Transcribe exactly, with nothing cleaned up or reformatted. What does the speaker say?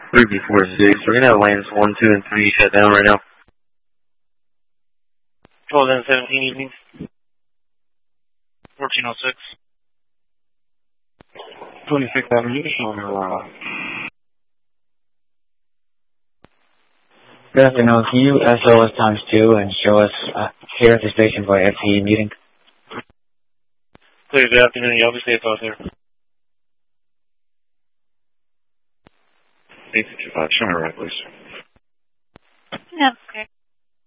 three B four six, we're going to have lanes one, two, and three shut down right now. twelve and seventeen evening. fourteen oh six. twenty-sixth Avenue, showing Aurora. Good afternoon. Can you S O S times two and show us uh, here at the station for F T E meeting? Clear, good afternoon. You obviously it's out there. eight fifty-five, showing right, please. Yeah, okay.